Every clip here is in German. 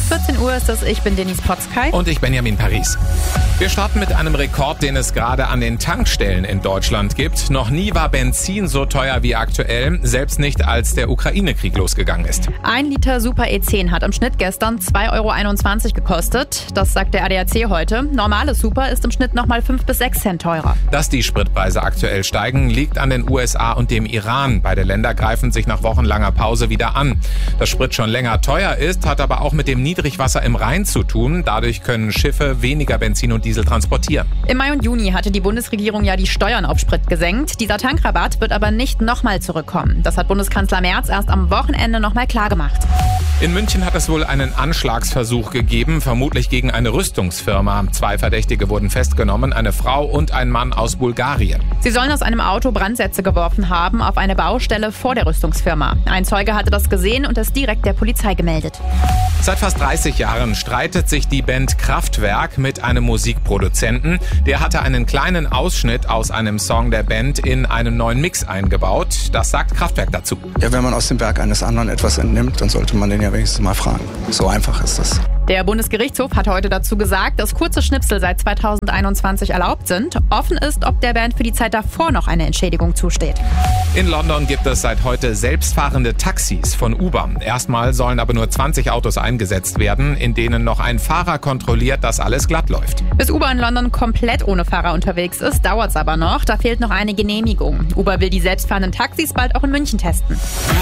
14 Uhr ist es. Ich bin Denise Potzkei. Und ich Benjamin Paris. Wir starten mit einem Rekord, den es gerade an den Tankstellen in Deutschland gibt. Noch nie war Benzin so teuer wie aktuell, selbst nicht als der Ukraine-Krieg losgegangen ist. 1 Liter Super E10 hat im Schnitt gestern 2,21 € gekostet. Das sagt der ADAC heute. Normales Super ist im Schnitt nochmal 5 bis 6 Cent teurer. Dass die Spritpreise aktuell steigen, liegt an den USA und dem Iran. Beide Länder greifen sich nach wochenlanger Pause wieder an. Dass Sprit schon länger teuer ist, hat aber auch mit dem Niedrigwasser im Rhein zu tun. Dadurch können Schiffe weniger Benzin und Diesel transportieren. Im Mai und Juni hatte die Bundesregierung ja die Steuern auf Sprit gesenkt. Dieser Tankrabatt wird aber nicht nochmal zurückkommen. Das hat Bundeskanzler Merz erst am Wochenende nochmal klargemacht. In München hat es wohl einen Anschlagsversuch gegeben, vermutlich gegen eine Rüstungsfirma. 2 Verdächtige wurden festgenommen, eine Frau und ein Mann aus Bulgarien. Sie sollen aus einem Auto Brandsätze geworfen haben auf eine Baustelle vor der Rüstungsfirma. Ein Zeuge hatte das gesehen und es direkt der Polizei gemeldet. Seit fast 30 Jahren streitet sich die Band Kraftwerk mit einem Musikproduzenten. Der hatte einen kleinen Ausschnitt aus einem Song der Band in einen neuen Mix eingebaut. Das sagt Kraftwerk dazu. Ja, wenn man aus dem Werk eines anderen etwas entnimmt, dann sollte man den ja wenigstens mal fragen. So einfach ist das. Der Bundesgerichtshof hat heute dazu gesagt, dass kurze Schnipsel seit 2021 erlaubt sind. Offen ist, ob der Band für die Zeit davor noch eine Entschädigung zusteht. In London gibt es seit heute selbstfahrende Taxis von Uber. Erstmal sollen aber nur 20 Autos eingesetzt werden, in denen noch ein Fahrer kontrolliert, dass alles glatt läuft. Bis Uber in London komplett ohne Fahrer unterwegs ist, dauert es aber noch. Da fehlt noch eine Genehmigung. Uber will die selbstfahrenden Taxis bald auch in München testen.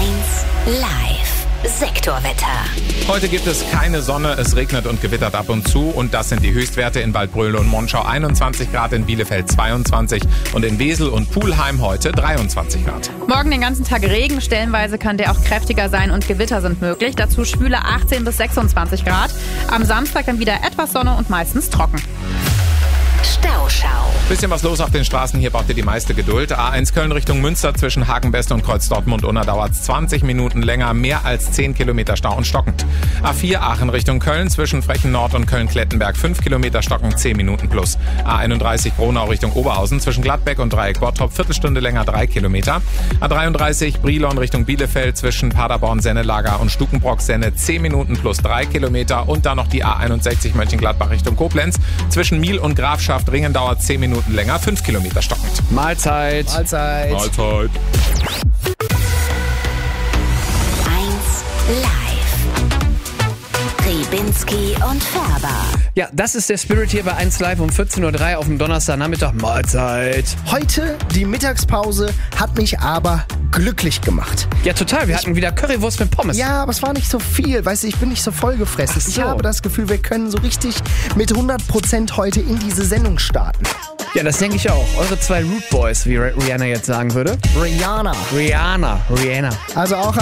1 Live. Sektorwetter. Heute gibt es keine Sonne, es regnet und gewittert ab und zu und das sind die Höchstwerte in Waldbröl und Monschau 21 Grad, in Bielefeld 22 und in Wesel und Pulheim heute 23 Grad. Morgen den ganzen Tag Regen, stellenweise kann der auch kräftiger sein und Gewitter sind möglich. Dazu schwüle 18 bis 26 Grad. Am Samstag dann wieder etwas Sonne und meistens trocken. Stauschau. Bisschen was los auf den Straßen, hier braucht ihr die meiste Geduld. A1 Köln Richtung Münster zwischen Hagen-West und Kreuz Dortmund-Unna dauert 20 Minuten länger, mehr als 10 Kilometer Stau und stockend. A4 Aachen Richtung Köln zwischen Frechen Nord und Köln-Klettenberg 5 Kilometer stockend, 10 Minuten plus. A31 Gronau Richtung Oberhausen zwischen Gladbeck und Dreieck Bottrop Viertelstunde länger 3 Kilometer. A33 Brilon Richtung Bielefeld zwischen Paderborn-Sennelager und Stukenbrock-Senne 10 Minuten plus 3 Kilometer und dann noch die A61 Mönchengladbach Richtung Koblenz zwischen Miel und Grafschaft Ringen dauert 10 Minuten länger, 5 Kilometer stockend. Mahlzeit. 1 Live. Ribinski und Färber. Ja, das ist der Spirit hier bei 1 Live um 14:03 Uhr auf dem Donnerstagnachmittag. Mahlzeit. Heute, die Mittagspause, hat mich aber glücklich gemacht. Ja, total. Wir hatten wieder Currywurst mit Pommes. Ja, aber es war nicht so viel. Weißt du, ich bin nicht so vollgefressen. Ach so. Ich habe das Gefühl, wir können so richtig mit 100% heute in diese Sendung starten. Ja, das denke ich auch. Eure 2 Root Boys, wie Rihanna jetzt sagen würde. Rihanna. Rihanna. Also auch